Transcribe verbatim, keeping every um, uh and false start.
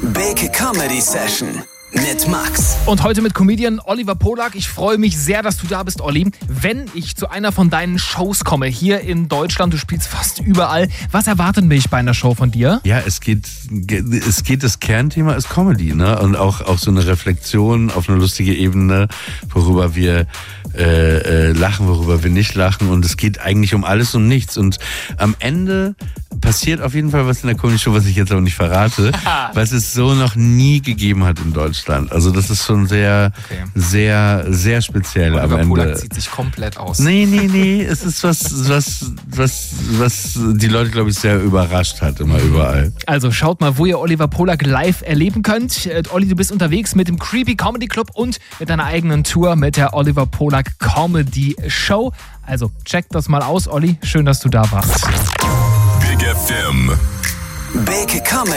Big Comedy Session mit Max. Und heute mit Comedian Oliver Polak. Ich freue mich sehr, dass du da bist, Olli. Wenn ich zu einer von deinen Shows komme, hier in Deutschland, du spielst fast überall, was erwartet mich bei einer Show von dir? Ja, es geht, es geht, das Kernthema ist Comedy, ne? Und auch, auch so eine Reflexion auf eine lustige Ebene, worüber wir äh, äh, lachen, worüber wir nicht lachen. Und es geht eigentlich um alles und nichts. Und am Ende passiert auf jeden Fall was in der Comedy-Show, was ich jetzt aber nicht verrate, was es so noch nie gegeben hat in Deutschland. Also das ist schon sehr, okay. sehr, sehr speziell Oliver am Ende. Polak zieht sich komplett aus. Nee, nee, nee. Es ist was, was, was, was die Leute, glaube ich, sehr überrascht hat, immer überall. Also schaut mal, wo ihr Oliver Polak live erleben könnt. Äh, Olli, du bist unterwegs mit dem Creepy Comedy Club und mit deiner eigenen Tour mit der Oliver Polak Comedy Show. Also checkt das mal aus, Olli. Schön, dass du da warst. Big F M. Big Comedy.